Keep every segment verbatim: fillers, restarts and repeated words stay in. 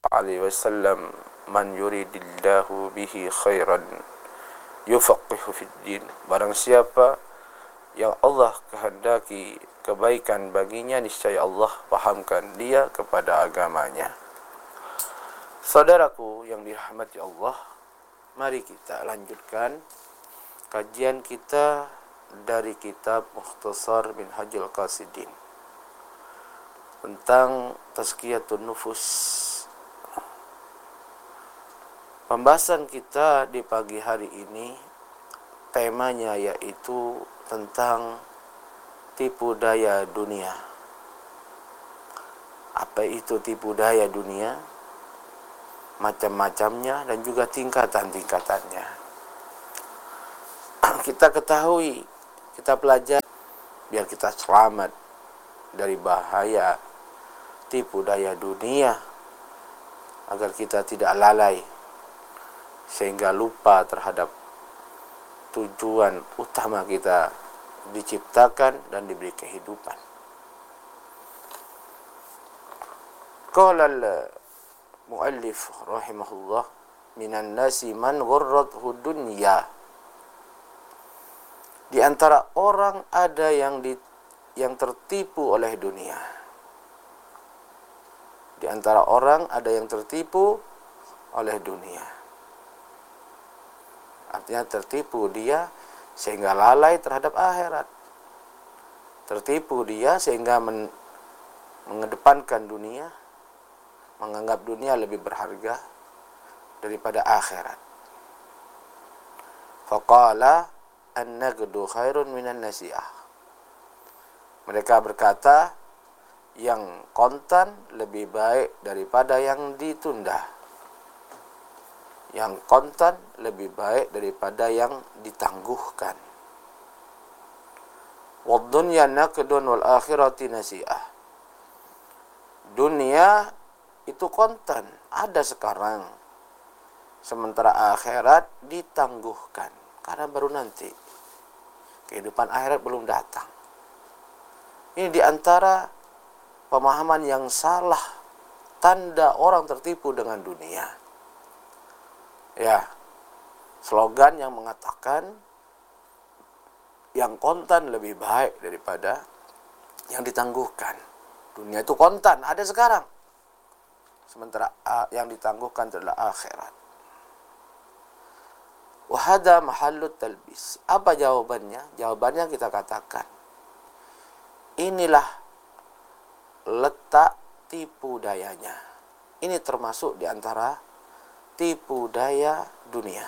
alaihi wasallam, man yuridillahu bihi khairan yufaqihu fid din. Barang siapa yang Allah kehendaki kebaikan baginya, niscaya Allah pahamkan dia kepada agamanya. Saudaraku yang dirahmati Allah, mari kita lanjutkan kajian kita dari kitab Mukhtasar Minhajul Qasidin tentang Tazkiyatun Nufus. Pembahasan kita di pagi hari ini temanya yaitu tentang tipu daya dunia. Apa itu tipu daya dunia? Macam-macamnya dan juga tingkatan-tingkatannya. Kita ketahui, kita pelajari biar kita selamat dari bahaya tipu daya dunia, agar kita tidak lalai sehingga lupa terhadap tujuan utama kita diciptakan dan diberi kehidupan. Qala al-muallif rahimahullah, minan nasi man ghurrathu dunya. Di antara orang ada yang di, yang tertipu oleh dunia. Di antara orang ada yang tertipu oleh dunia. Artinya tertipu dia sehingga lalai terhadap akhirat. Tertipu dia sehingga men, mengedepankan dunia, menganggap dunia lebih berharga daripada akhirat. Faqala an-naqdu khairun minan nasi'ah. Mereka berkata, yang kontan lebih baik daripada yang ditunda. Yang kontan lebih baik daripada yang ditangguhkan. Wad-dunya naqdun wal akhirati nasi'ah. Dunia itu kontan, ada sekarang. Sementara akhirat ditangguhkan, karena baru nanti. Kehidupan akhirat belum datang. Ini diantara pemahaman yang salah, tanda orang tertipu dengan dunia. Ya, slogan yang mengatakan yang kontan lebih baik daripada yang ditangguhkan. Dunia itu kontan, ada sekarang. Sementara yang ditangguhkan adalah akhirat. Wahada mahallut talbis. Apa jawabannya? Jawabannya kita katakan, inilah letak tipu dayanya. Ini termasuk di antara tipu daya dunia.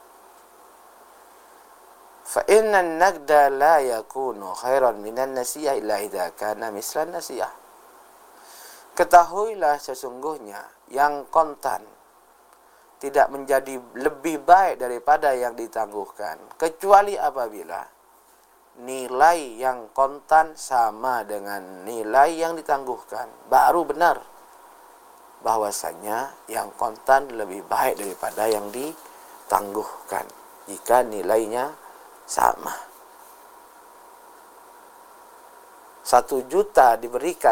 Fa inna an-naqda la yakunu khairan minan nasiyah illa idza kana mislan nasiyah. Ketahuilah sesungguhnya yang kontan tidak menjadi lebih baik daripada yang ditangguhkan, kecuali apabila nilai yang kontan sama dengan nilai yang ditangguhkan. Baru benar bahwasanya yang kontan lebih baik daripada yang ditangguhkan jika nilainya sama. Satu juta diberikan